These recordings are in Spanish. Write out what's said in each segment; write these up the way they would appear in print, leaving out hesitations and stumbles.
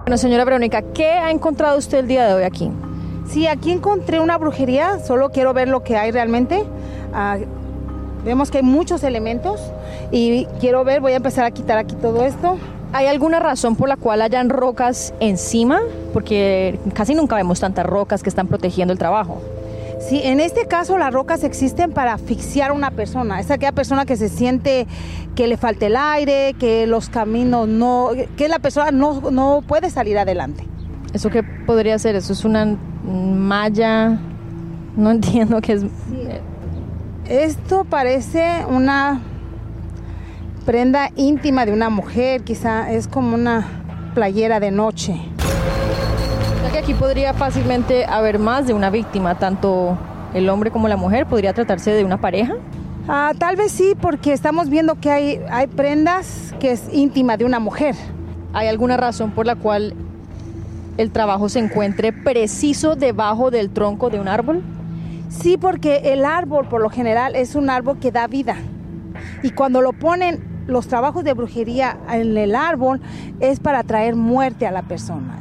Bueno, señora Verónica, ¿qué ha encontrado usted el día de hoy aquí? Sí, aquí encontré una brujería, solo quiero ver lo que hay realmente. Vemos que hay muchos elementos y quiero ver, voy a empezar a quitar aquí todo esto. ¿Hay alguna razón por la cual hayan rocas encima? Porque casi nunca vemos tantas rocas que están protegiendo el trabajo. Sí, en este caso las rocas existen para asfixiar a una persona. Es aquella persona que se siente que le falta el aire, que los caminos no, que la persona no puede salir adelante. ¿Eso qué podría ser? ¿Eso es una malla? No entiendo qué es. Sí. Esto parece una prenda íntima de una mujer, quizá es como una playera de noche. Ya que aquí podría fácilmente haber más de una víctima, tanto el hombre como la mujer. ¿Podría tratarse de una pareja? Tal vez sí, porque estamos viendo que hay prendas que es íntima de una mujer. ¿Hay alguna razón por la cual el trabajo se encuentre preciso debajo del tronco de un árbol? Sí, porque el árbol por lo general es un árbol que da vida. Y cuando lo ponen los trabajos de brujería en el árbol es para traer muerte a la persona.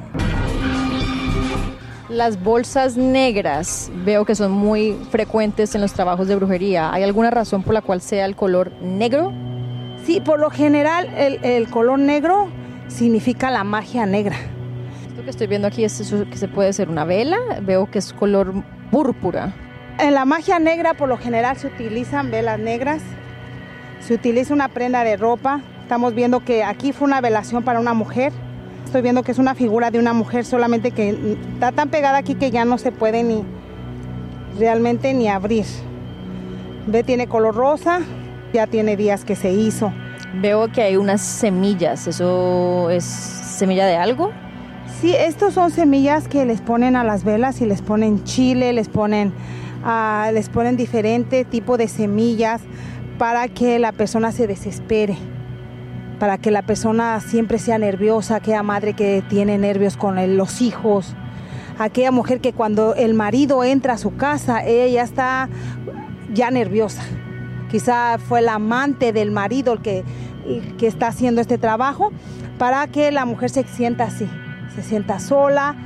Las bolsas negras veo que son muy frecuentes en los trabajos de brujería. ¿Hay alguna razón por la cual sea el color negro? Sí, por lo general el color negro significa la magia negra. Esto que estoy viendo aquí es eso que se puede ser una vela. Veo que es color púrpura. En la magia negra por lo general se utilizan velas negras, se utiliza una prenda de ropa. Estamos viendo que aquí fue una velación para una mujer. Estoy viendo que es una figura de una mujer, solamente que está tan pegada aquí que ya no se puede realmente ni abrir. Ve, tiene color rosa, ya tiene días que se hizo. Veo que hay unas semillas. ¿Eso es semilla de algo? Sí, estos son semillas que les ponen a las velas y les ponen chile, les ponen diferente tipo de semillas para que la persona se desespere, para que la persona siempre sea nerviosa, aquella madre que tiene nervios con los hijos, aquella mujer que cuando el marido entra a su casa, ella ya está ya nerviosa. Quizá fue el amante del marido el que está haciendo este trabajo para que la mujer se sienta así, se sienta sola.